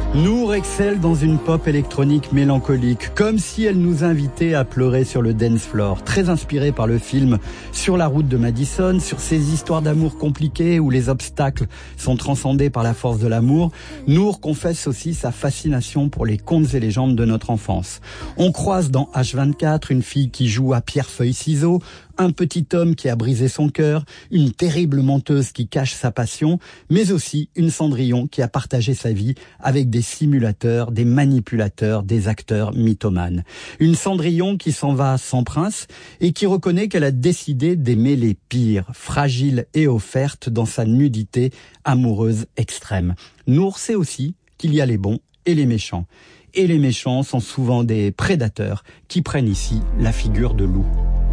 Nour excelle dans une pop électronique mélancolique, comme si elle nous invitait à pleurer sur le dance floor. Très inspirée par le film Sur la route de Madison, sur ces histoires d'amour compliquées où les obstacles sont transcendés par la force de l'amour, Nour confesse aussi sa fascination pour les contes et légendes de notre enfance. On croise dans H24 une fille qui joue à pierre-feuille-ciseaux, un petit homme qui a brisé son cœur, une terrible menteuse qui cache sa passion, mais aussi une Cendrillon qui a partagé sa vie avec des simulateurs, des manipulateurs, des acteurs mythomanes. Une Cendrillon qui s'en va sans prince et qui reconnaît qu'elle a décidé d'aimer les pires, fragiles et offertes dans sa nudité amoureuse extrême. Nour sait aussi qu'il y a les bons et les méchants. Et les méchants sont souvent des prédateurs qui prennent ici la figure de loup.